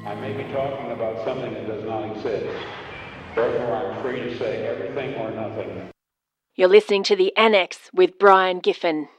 I may be talking about something that does not exist. Therefore, I'm free to say everything or nothing. You're listening to The Annex with Brian Giffen.